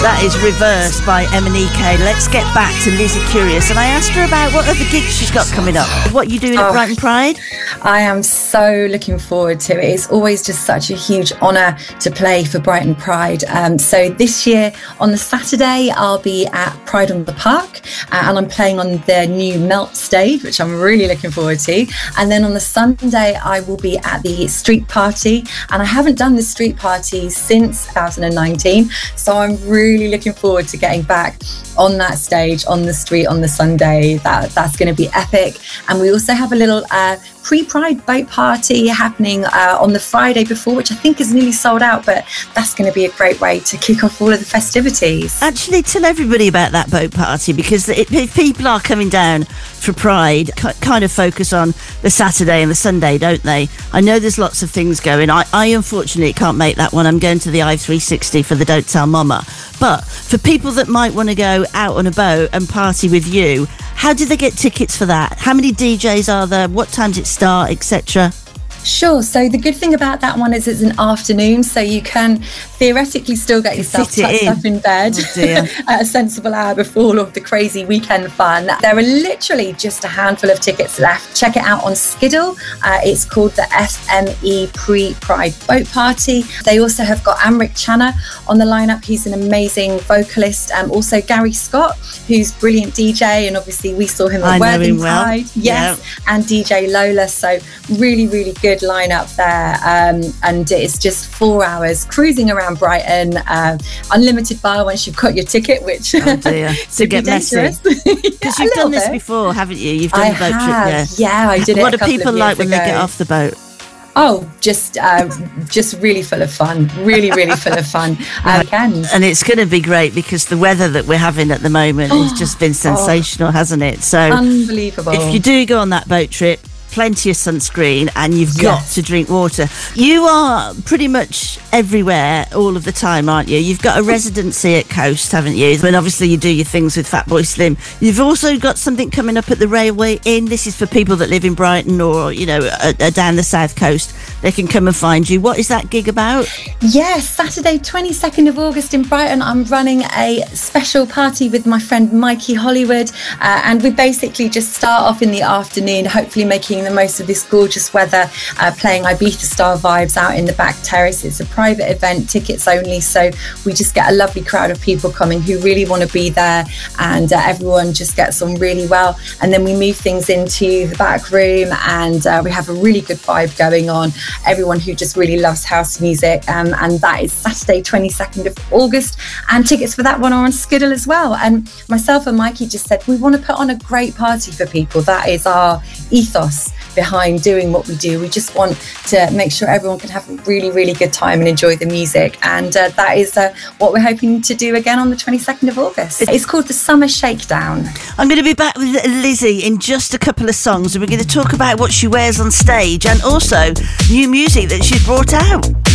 That is Reverse by Emanike. Let's get back to Lizzie Curious. And I asked her about what other gigs she's got coming up. What are you doing at Brighton Pride? I am so looking forward to it. It's always just such a huge honour to play for Brighton Pride. So this year on the Saturday, I'll be at Pride on the Park and I'm playing on the new Melt stage, which I'm really looking forward to. And then on the Sunday, I will be at the Street Party. And I haven't done the Street Party since 2019. So I'm really looking forward to getting back on that stage on the street on the Sunday. That's going to be epic. And we also have a little pre-Pride boat party happening on the Friday before, which I think is nearly sold out, but that's going to be a great way to kick off all of the festivities. Actually, tell everybody about that boat party, because if people are coming down for Pride, kind of focus on the Saturday and the Sunday, don't they? I know there's lots of things going. I unfortunately can't make that one. I'm going to the I360 for the Don't Tell Mama. But for people that might want to go out on a boat and party with you, how do they get tickets for that? How many DJs are there? What time does it start, etc.? Sure. So the good thing about that one is it's an afternoon, so you can theoretically still get yourself tucked up in bed at a sensible hour before all of the crazy weekend fun. There are literally just a handful of tickets left. Check it out on Skiddle. It's called the SME Pre-Pride Boat Party. They also have got Amrik Channa on the lineup. He's an amazing vocalist. Also Gary Scott, who's brilliant DJ, and obviously we saw him at Worthing Pride. Yes, and DJ Lola. So really, really good lineup there, and it's just 4 hours cruising around Brighton, unlimited bar once you've got your ticket, which to get messy, because you've done this before, haven't you? You've done the boat trip. Yeah, I did it. What do people like when they get off the boat? Oh, just really full of fun. Really, really full of fun. And it's going to be great because the weather that we're having at the moment has just been sensational, hasn't it? So unbelievable. If you do go on that boat trip, plenty of sunscreen, and you've got to drink water. You are pretty much everywhere all of the time, aren't you? You've got a residency at Coast, haven't you? And obviously you do your things with Fatboy Slim. You've also got something coming up at the Railway Inn. This is for people that live in Brighton or, you know, down the South Coast. They can come and find you. What is that gig about? Yes, Saturday 22nd of August in Brighton. I'm running a special party with my friend Mikey Hollywood, and we basically just start off in the afternoon, hopefully making the most of this gorgeous weather, playing Ibiza style vibes out in the back terrace. It's a private event, tickets only, so we just get a lovely crowd of people coming who really want to be there, and everyone just gets on really well. And then we move things into the back room, and we have a really good vibe going on. Everyone who just really loves house music, and that is Saturday 22nd of August, and tickets for that one are on Skiddle as well. And myself and Mikey just said we want to put on a great party for people. That is our ethos behind doing what we do. We just want to make sure everyone can have a really, really good time and enjoy the music, and that is what we're hoping to do again on the 22nd of August. It's called the Summer Shakedown. I'm going to be back with Lizzie in just a couple of songs, and we're going to talk about what she wears on stage and also new music that she's brought out.